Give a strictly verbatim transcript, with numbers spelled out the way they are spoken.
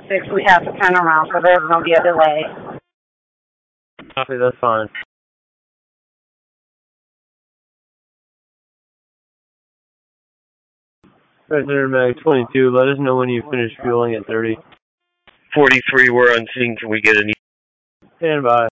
six, we have to turn around, so there's going to be a delay. Copy, that's fine. President Mag twenty-two, let us know when you finish fueling at thirty. forty-three, we're on scene. Can we get an... Stand by.